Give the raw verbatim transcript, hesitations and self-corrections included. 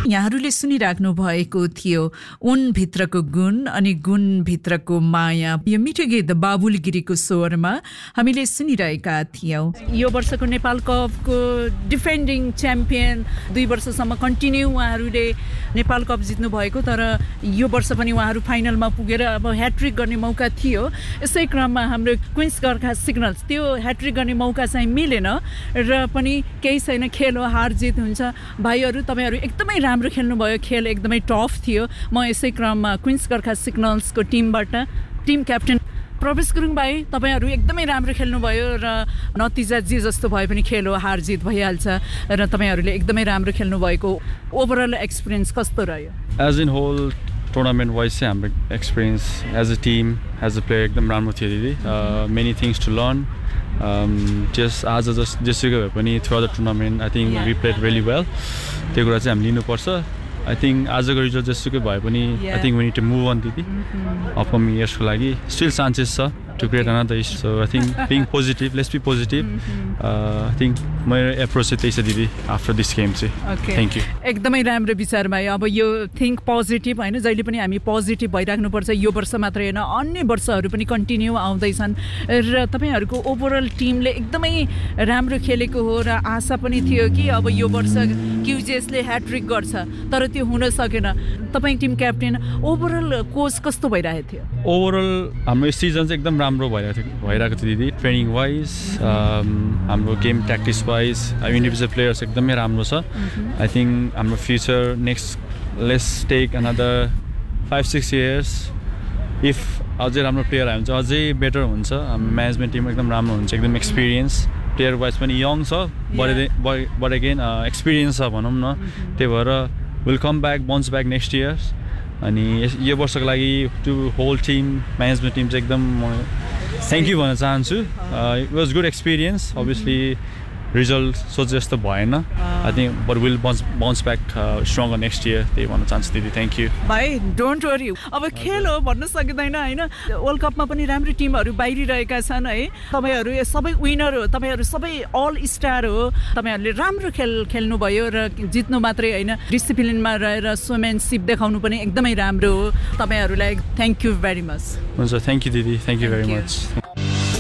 यहाँहरूले सुनिराख्नु भएको थियो उन भित्रको गुण अनि गुण भित्रको माया यो मिठो गीत बाबुल गिरीको स्वरमा हामीले सुनिरहेका थियौं यो वर्षको नेपाल कपको डिफेन्डिङ च्याम्पियन दुई वर्षसम्म कन्टिन्यू उहाँहरूले नेपाल कप जित्नु भएको तर यो वर्ष पनि उहाँहरू फाइनलमा पुगेर अब ह्याट्रिक गर्ने मौका थियो यसै क्रममा हाम्रो क्वीन्स गोर्खा सिग्नल्स त्यो ह्याट्रिक गर्ने मौका चाहिँ मिलेन र पनि केही छैन खेल हो हार जित हुन्छ भाइहरू तपाईहरु एकदमै राम्रो खेल्नुभयो खेल एकदमै टफ थियो म यसै क्रममा क्वीन्स गोर्खा सिग्नल्सको टिमबाट टिम क्याप्टेन प्रवेश गुरुङ भाइ तपाईहरु एकदमै राम्रो खेल्नुभयो र नतिजा जे जस्तो भए पनि खेल हो हार जित भइहाल्छ र तपाईहरुले एकदमै राम्रो खेल्नुभएको ओभरअल एक्सपिरियन्स कस्तो रह्यो as in whole tournament wise चाहिँ हाम्रो experience as a team as a player एकदम राम्रो थियो दिदी many things to learn just आज जस्ट जेसुकै भए पनि through the tournament I think we played really well त्यो कुरा चाहिँ हामी लिनुपर्छ आई थिङ्क आजको रिजल्ट जेसुकै भए पनि I think we need to move on दिदी अपकमिङ इयर्सको लागि स्टिल चान्सेस छ to create another issue. So I think being positive, let's be positive. Mm-hmm. uh, I think my approach is this didi after this game चाहिँ. Okay. Thank you. एकदमै राम्रो विचार भयो अब यो थिंक पोजिटिभ हैन जहिले पनि हामी पोजिटिभ भइराख्नु पर्छ यो वर्ष मात्र हैन अन्य वर्षहरू पनि कन्टिन्यू आउँदैछन् र तपाईहरुको ओभरअल टिमले एकदमै राम्रो खेलेको हो र आशा पनि थियो कि अब यो वर्ष क्युजेसले ह्याट्रिक गर्छ तर त्यो हुन सकेन तपाई टिम क्याप्टेन ओभरअल कोच कस्तो भइरहेको थियो ओभरअल हाम्रो सिजन चाहिँ एकदम राम्रो भइरहेको थियो भइरहेको थियो दिदी ट्रेनिङ वाइज हाम्रो game tactics wise individual players एकदमै राम्रो छ आई थिङ्क हाम्रो future next let's take another five six years if अझै राम्रो प्लेयर आयो भने चाहिँ अझै बेटर हुन्छ हाम्रो म्यानेजमेन्ट टिम एकदम राम्रो हुन्छ एकदम एक्सपिरियन्स प्लेयर वाइज पनि यङ छ बट बट अगेन एक्सपिरियन्स छ भनौँ न त्यही भएर will come back bounce back next year अनि यो वर्षको लागि to whole team management team चाहिँ एकदम म थ्याङ्क यू भन्न चाहन्छु it was good experience obviously result सोचे जस्तो भएन I think but will bounce bounce back stronger next year त्यही भन्न चाहन्छु दिदी थ्याङ्क यू भाइ डोन्ट वरी अब खेल हो भन्न सकिँदैन होइन वर्ल्ड कपमा पनि राम्रो टिमहरू बाहिरिरहेका छन् है तपाईँहरू सबै विनर हो तपाईँहरू सबै अल स्टार हो तपाईँहरूले राम्रो खेल खेल्नुभयो र जित्नु मात्रै होइन डिसिप्लिनमा रहेर सोमेनसिप देखाउनु पनि एकदमै राम्रो हो तपाईँहरूलाई थ्याङ्क यू भेरी मच हुन्छ थ्याङ्क यू दिदी थ्याङ्क यू भेरी मच